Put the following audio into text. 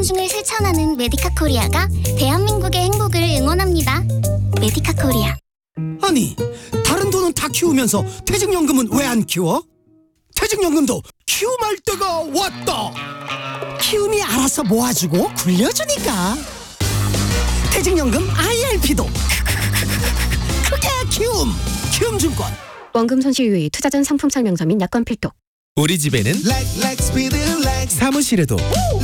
존중을 실천하는 메디카 코리아가 대한민국의 행복을 응원합니다. 메디카 코리아. 아니, 다른 돈은 다 키우면서 퇴직연금은 왜 안 키워? 퇴직연금도 키움할 때가 왔다. 키움이 알아서 모아주고 굴려주니까. 퇴직연금 IRP도 그게 키움증권. 원금 손실 유의, 투자 전 상품 설명서 및 약관 필독. 우리 집에는 사무실에도